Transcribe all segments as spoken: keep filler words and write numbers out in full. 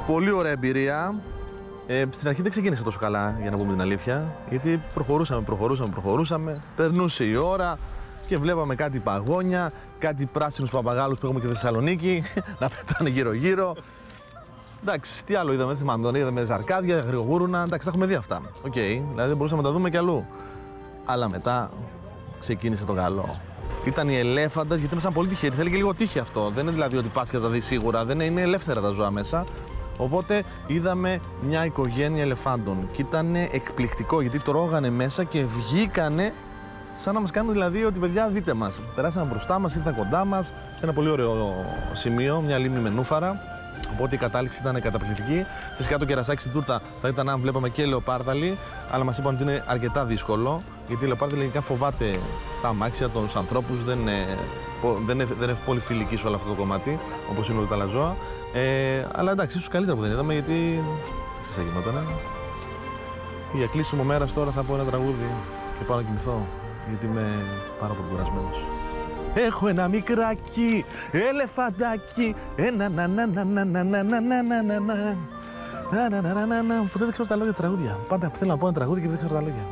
Πολύ ωραία εμπειρία. Ε, στην αρχή δεν ξεκίνησε τόσο καλά, για να πούμε την αλήθεια. Γιατί προχωρούσαμε, προχωρούσαμε, προχωρούσαμε. Περνούσε η ώρα και βλέπαμε κάτι παγόνια, κάτι πράσινους παπαγάλους που έχουμε και στη Θεσσαλονίκη να πετάνε γύρω-γύρω. Εντάξει, τι άλλο είδαμε, δεν θυμάμαι. Τον είδαμε ζαρκάδια, γρηγορούνα. Εντάξει, τα έχουμε δει αυτά. Οκ, okay, δηλαδή μπορούσαμε να τα δούμε κι αλλού. Αλλά μετά ξεκίνησε το καλό. Ήταν οι ελέφαντας, γιατί ήμασταν πολύ τυχεροί. Θέλει και λίγο τύχη αυτό. Δεν είναι δηλαδή ότι πας και θα τα δεις σίγουρα. Δεν είναι, είναι ελεύθερα τα ζώα μέσα. Οπότε είδαμε μια οικογένεια ελεφάντων. Και ήταν εκπληκτικό γιατί τρώγανε μέσα και βγήκανε σαν να μας κάνουν δηλαδή ότι παιδιά δείτε μας. Περάσανε μπροστά μας, ήρθαν κοντά μας σε ένα πολύ ωραίο σημείο, μια λίμνη με νούφαρα. Οπότε η κατάληξη ήταν καταπληκτική. Φυσικά το κερασάκι στην τούρτα θα ήταν αν βλέπαμε και λεοπάρδαλοι, αλλά μας είπαν ότι είναι αρκετά δύσκολο. Γιατί η λεοπάρδαλη γενικά φοβάται τα αμάξια, τους ανθρώπους, δεν είναι, δεν είναι, δεν είναι πολύ φιλική σε όλο αυτό το κομμάτι, όπως είναι όλα τα άλλα ζώα. Ε, αλλά εντάξει, ίσως καλύτερα που δεν είδαμε, γιατί τι θα γινότανε. Για κλείσιμο μέρας τώρα θα πω ένα τραγούδι και πάω να κοιμηθώ, γιατί είμαι πάρα πολύ κουρασμένος. Έχω ένα μικράκι ελεφαντάκι, ένα να να να να να να να να να να να να να να. Ποτέ δεν ξέρω τα λόγια τραγούδια. Πάντα θέλω να πω ένα τραγούδι και δεν ξέρω τα λόγια.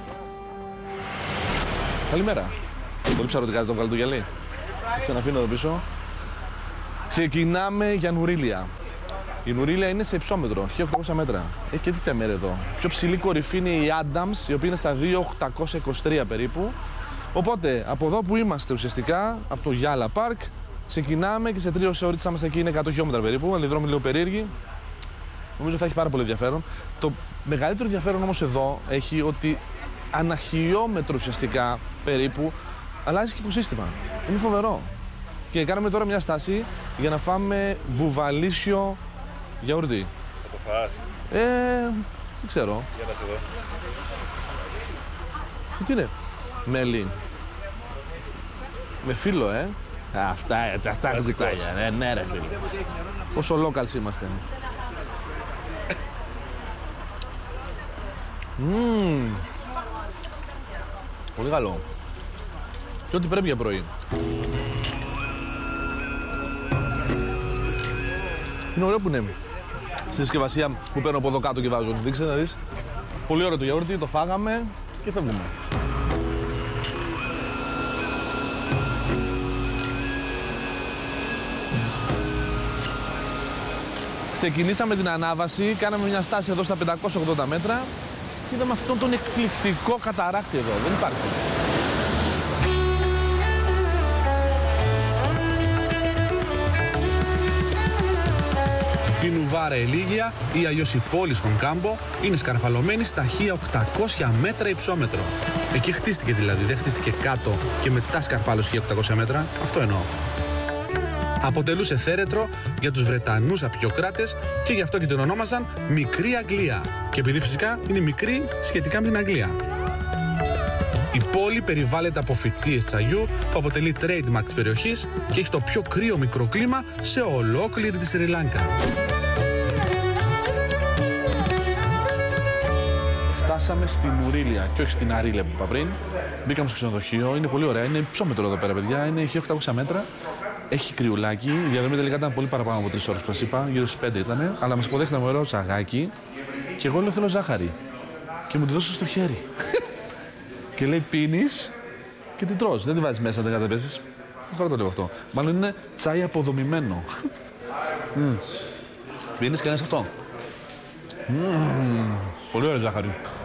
Καλημέρα. Πολύ ψαρωτικά το βγάλω το γυαλί. Ξαναφήνω εδώ πίσω. Ξεκινάμε για Νουρίλια. Η Νουρίλια είναι σε υψόμετρο, χίλια οκτακόσια μέτρα. Έχει και τέτοια μέρη εδώ. Πιο ψηλή κορυφή είναι η Adams, η οποία είναι στα δύο χιλιάδες οκτακόσια είκοσι τρία περίπου. Οπότε, από εδώ που είμαστε ουσιαστικά, από το Γιάλα Πάρκ, ξεκινάμε και σε τρία ώρες θα είμαστε εκεί, είναι εκατό χιλιόμετρα περίπου, αλλά οι δρόμοι λίγο περίεργοι. Νομίζω θα έχει πάρα πολύ ενδιαφέρον. Το μεγαλύτερο ενδιαφέρον όμως εδώ έχει ότι ανά χιλιόμετρο ουσιαστικά περίπου αλλάζει και οικοσύστημα. Είναι φοβερό. Και κάναμε τώρα μια στάση για να φάμε βουβαλίσιο γιαουρτί. Θα το φας? Ε, δεν ξέρω. Για να σε δω. Αυτό τι είναι? Μέλι. Με φύλλο, ε. Αυτά, αυτά κουτάλια. Ναι, ναι, ρε φίλε. Πόσο locals είμαστε. Μμμ. Πολύ καλό. Και ό,τι πρέπει για πρωί. Είναι ωραίο που είναι στη συσκευασία που παίρνω από εδώ κάτω και βάζω. Δείξε να δεις. Πολύ ωραίο το γιαούρτι, το φάγαμε και φεύγουμε. Ξεκινήσαμε την ανάβαση, κάναμε μια στάση εδώ στα πεντακόσια ογδόντα μέτρα και είδαμε αυτόν τον εκπληκτικό καταράκτη εδώ. Δεν υπάρχει. Η Νουβάρα Ελίγια ή αλλιώς η πόλη στον Κάμπο είναι σκαρφαλωμένη στα χίλια οκτακόσια μέτρα υψόμετρο. Εκεί χτίστηκε δηλαδή, δεν χτίστηκε κάτω και μετά σκαρφάλωσε χίλια οκτακόσια μέτρα, αυτό εννοώ. Αποτελούσε θέρετρο για τους Βρετανούς απεικιοκράτες και γι' αυτό και την ονόμαζαν Μικρή Αγγλία. Και επειδή φυσικά είναι μικρή σχετικά με την Αγγλία. Η πόλη περιβάλλεται από φυτείες τσαγιού που αποτελεί trademark της περιοχής και έχει το πιο κρύο μικροκλίμα σε ολόκληρη τη Σρι Λάγκα. Φτάσαμε στην Νουρίλια και όχι στην Αρίλια που είπα πριν. Μπήκαμε στο ξενοδοχείο, είναι πολύ ωραία. Είναι υψόμετρο εδώ πέρα, παιδιά. Είναι χίλια οκτακόσια μέτρα. Έχει κρυουλάκι. Η διαδρομή τελικά ήταν πολύ παραπάνω από τρεις ώρες που σας είπα, γύρω στις πέντε ήταν. Αλλά μας υποδέχτηκαν με ωραίο τσαγάκι και εγώ λέω θέλω ζάχαρη. Και μου τη δώσε στο χέρι. Και λέει πίνεις και τη τρως. Δεν τη βάζεις μέσα, δεν καταπέσεις. Τώρα το λέω αυτό. Μάλλον είναι τσάι αποδομημένο. mm. Πίνεις και λες αυτό. Mm. Πολύ ωραία ζάχαρη.